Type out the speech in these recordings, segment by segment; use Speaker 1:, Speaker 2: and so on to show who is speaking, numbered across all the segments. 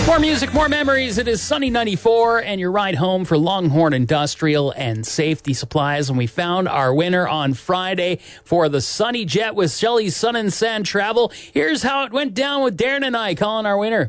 Speaker 1: More music, more memories. It is Sunny 94 and your ride home for Longhorn Industrial and Safety Supplies. And we found our winner on Friday for the Sunny Jet with Shelley's Sun and Sand Travel. Here's how it went down with Darren and I calling our winner.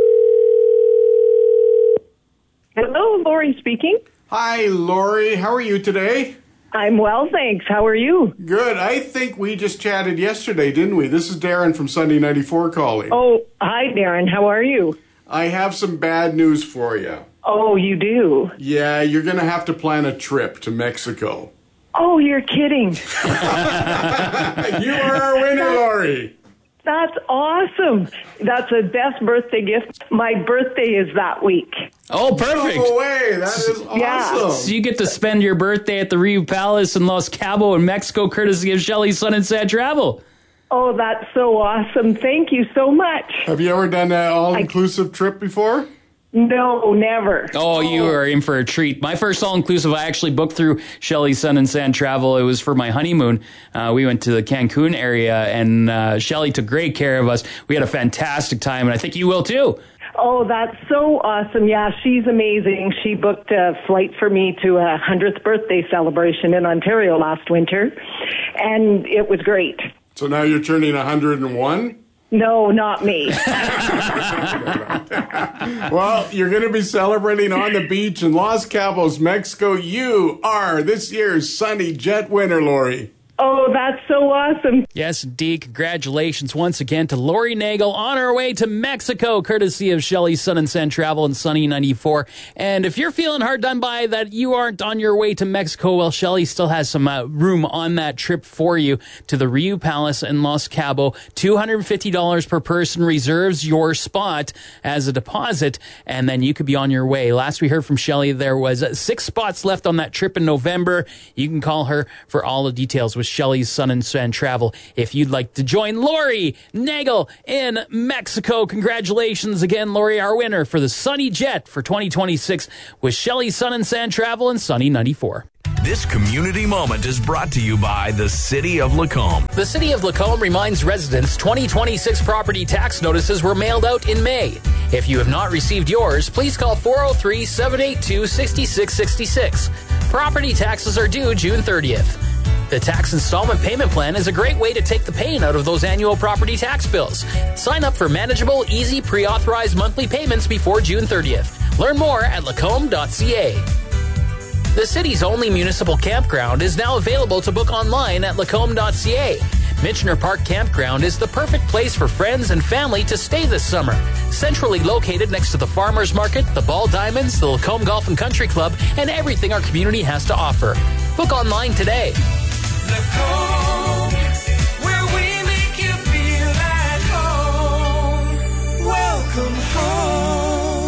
Speaker 2: Hello, Lori speaking.
Speaker 3: Hi, Lori. How are you today?
Speaker 2: I'm well, thanks. How are you?
Speaker 3: Good. I think we just chatted yesterday, didn't we? This is Darren from Sunday 94 calling.
Speaker 2: Oh, hi, Darren. How are you?
Speaker 3: I have some bad news for you.
Speaker 2: Oh, you do?
Speaker 3: Yeah, you're going to have to plan a trip to Mexico.
Speaker 2: Oh, you're kidding.
Speaker 3: You are our winner, Lori.
Speaker 2: That's awesome. That's the best birthday gift. My birthday is that week.
Speaker 1: Oh, perfect.
Speaker 3: No way. That is awesome.
Speaker 2: Yeah.
Speaker 1: So you get to spend your birthday at the Rio Palace in Los Cabos in Mexico, courtesy of Shelley's Sun and Sand Travel.
Speaker 2: Oh, that's so awesome. Thank you so much.
Speaker 3: Have you ever done an all-inclusive trip before?
Speaker 2: No, never.
Speaker 1: Oh, you are in for a treat. My first all-inclusive, I actually booked through Shelley's Sun and Sand Travel. It was for my honeymoon. We went to the Cancun area, and Shelley took great care of us. We had a fantastic time, and I think you will too.
Speaker 2: Oh, that's so awesome. Yeah, she's amazing. She booked a flight for me to a 100th birthday celebration in Ontario last winter, and it was great.
Speaker 3: So now you're turning 101?
Speaker 2: No, not me.
Speaker 3: Well, you're going to be celebrating on the beach in Los Cabos, Mexico. You are this year's Sunny Jet winner, Lori.
Speaker 2: Oh, that's so awesome.
Speaker 1: Yes, indeed. Congratulations once again to Lori Nagel on her way to Mexico, courtesy of Shelley's Sun and Sand Travel and Sunny 94. And if you're feeling hard done by that you aren't on your way to Mexico, well, Shelley still has some room on that trip for you to the Rio Palace in Los Cabos. $250 per person reserves your spot as a deposit, and then you could be on your way. Last we heard from Shelley, there was 6 spots left on that trip in November. You can call her for all the details with Shelley's Sun and Sand Travel if you'd like to join Lori Nagel in Mexico. Congratulations again, Lori, our winner for the Sunny Jet for 2026 with Shelley's Sun and Sand Travel and Sunny 94.
Speaker 4: This community moment is brought to you by the City of Lacombe.
Speaker 1: The City of Lacombe reminds residents 2026 property tax notices were mailed out in May. If you have not received yours, please call 403-782-6666. Property taxes are due June 30th. The tax installment payment plan is a great way to take the pain out of those annual property tax bills. Sign up for manageable, easy, pre-authorized monthly payments before June 30th. Learn more at lacombe.ca. The city's only municipal campground is now available to book online at lacombe.ca. Michener Park Campground is the perfect place for friends and family to stay this summer. Centrally located next to the Farmers Market, the Ball Diamonds, the Lacombe Golf and Country Club, and everything our community has to offer. Book online today.
Speaker 5: Lacombe, where we make you feel at home. Welcome home.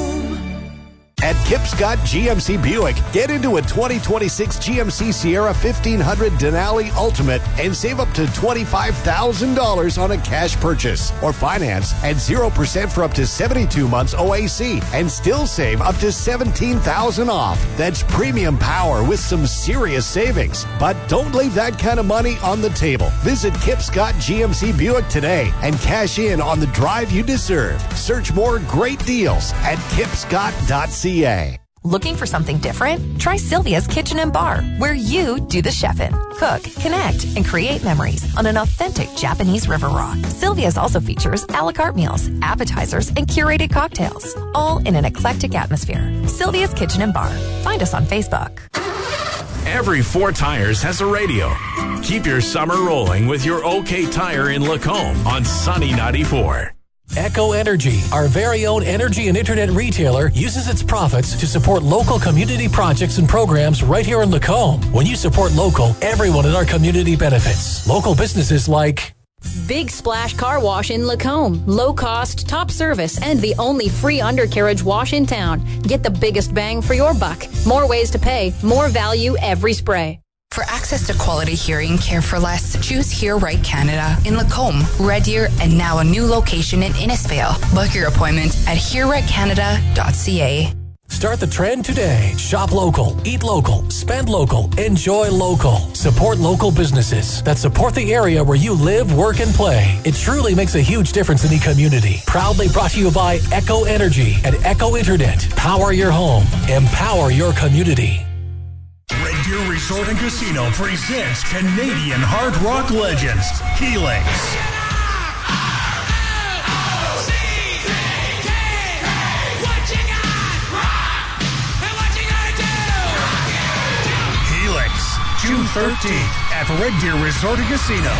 Speaker 6: At Kip Scott GMC Buick, get into a 2026 GMC Sierra 1500 Denali Ultimate and save up to $25,000 on a cash purchase. Or finance at 0% for up to 72 months OAC and still save up to $17,000 off. That's premium power with some serious savings. But don't leave that kind of money on the table. Visit Kip Scott GMC Buick today and cash in on the drive you deserve. Search more great deals at kipscott.ca.
Speaker 7: Looking for something different? Try Sylvia's Kitchen and Bar, where you do the chefing, cook, connect, and create memories on an authentic Japanese river rock. Sylvia's also features a la carte meals, appetizers, and curated cocktails, all in an eclectic atmosphere. Sylvia's Kitchen and Bar. Find us on Facebook.
Speaker 4: Every 4 Tires has a radio. Keep your summer rolling with your OK Tire in Lacombe on Sunny 94.
Speaker 8: Echo Energy, our very own energy and internet retailer, uses its profits to support local community projects and programs right here in Lacombe. When you support local, everyone in our community benefits. Local businesses like
Speaker 9: Big Splash Car Wash in Lacombe. Low cost, top service, and the only free undercarriage wash in town. Get the biggest bang for your buck. More ways to pay, more value every spray.
Speaker 10: For access to quality hearing care for less, choose Hear Right Canada in Lacombe, Red Deer, and now a new location in Innisfail. Book your appointment at hearrightcanada.ca.
Speaker 8: Start the trend today. Shop local, eat local, spend local, enjoy local. Support local businesses that support the area where you live, work, and play. It truly makes a huge difference in the community. Proudly brought to you by Echo Energy and Echo Internet. Power your home. Empower your community.
Speaker 11: Red Deer Resort and Casino presents Canadian hard rock legends, Helix. Helix, June 13th at Red Deer Resort and Casino.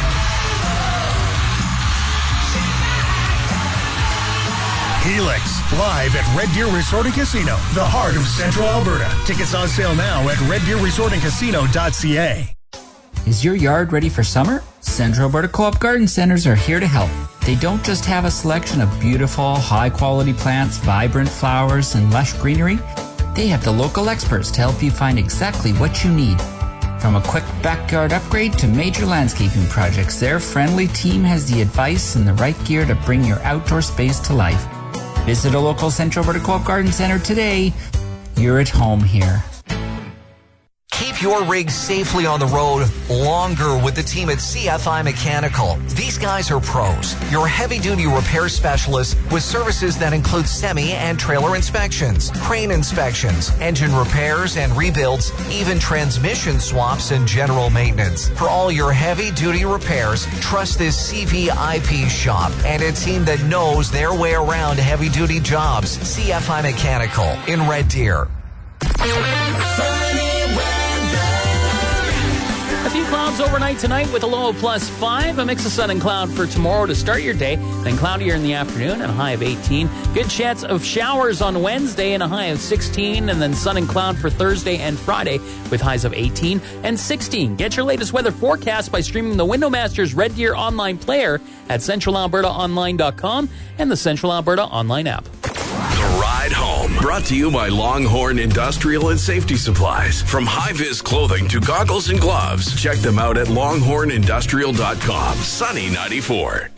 Speaker 11: Helix, live at Red Deer Resort and Casino, the heart of Central Alberta. Tickets on sale now at reddeerresortandcasino.ca.
Speaker 12: Is your yard ready for summer? Central Alberta Co-op Garden Centers are here to help. They don't just have a selection of beautiful, high-quality plants, vibrant flowers, and lush greenery. They have the local experts to help you find exactly what you need. From a quick backyard upgrade to major landscaping projects, their friendly team has the advice and the right gear to bring your outdoor space to life. Visit a local Central Alberta Co-op Garden Center today. You're at home here.
Speaker 13: Keep your rig safely on the road longer with the team at CFI Mechanical. These guys are pros. Your heavy-duty repair specialists with services that include semi and trailer inspections, crane inspections, engine repairs and rebuilds, even transmission swaps and general maintenance. For all your heavy-duty repairs, trust this CVIP shop and a team that knows their way around heavy-duty jobs. CFI Mechanical in Red Deer.
Speaker 1: A few clouds overnight tonight with a low of +5. A mix of sun and cloud for tomorrow to start your day. Then cloudier in the afternoon and a high of 18. Good chance of showers on Wednesday and a high of 16. And then sun and cloud for Thursday and Friday with highs of 18 and 16. Get your latest weather forecast by streaming the Windowmasters Red Deer online player at CentralAlbertaOnline.com and the Central Alberta online app.
Speaker 4: The Ride Home, brought to you by Longhorn Industrial and Safety Supplies. From high-vis clothing to goggles and gloves, check them out at longhornindustrial.com. Sunny 94.